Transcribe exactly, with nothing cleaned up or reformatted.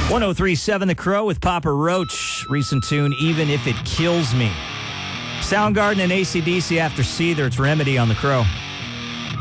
one oh three point seven The Crow with Papa Roach. Recent tune, Even If It Kills Me. Soundgarden and A C D C after Seether. It's Remedy on The Crow.